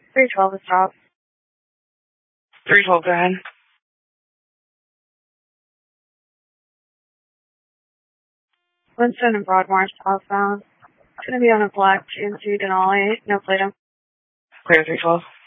312 is stop. 312, go ahead. Winston and Broadmoor southbound. It's going to be on a black GMC Denali, no Plato. Clear 312.